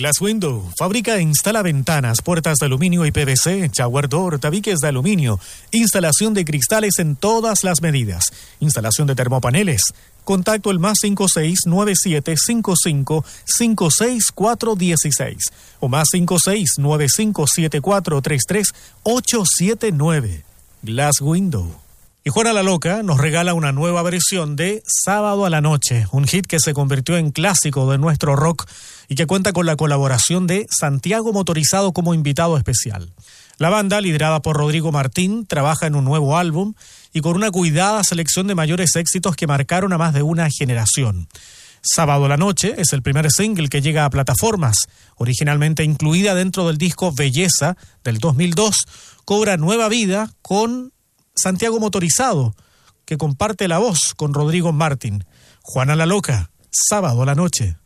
Glass Window fabrica e instala ventanas, puertas de aluminio y PVC, shower door, tabiques de aluminio, instalación de cristales en todas las medidas, instalación de termopaneles. Contacto el +56 9755 56416 o +56 957433 879. Glass Window. Y Juana la Loca nos regala una nueva versión de Sábado a la Noche, un hit que se convirtió en clásico de nuestro rock y que cuenta con la colaboración de Santiago Motorizado como invitado especial. La banda, liderada por Rodrigo Martín, trabaja en un nuevo álbum y con una cuidada selección de mayores éxitos que marcaron a más de una generación. Sábado a la Noche es el primer single que llega a plataformas. Originalmente incluida dentro del disco Belleza del 2002, cobra nueva vida con Santiago Motorizado, que comparte la voz con Rodrigo Martín. Juana la Loca, Sábado a la Noche.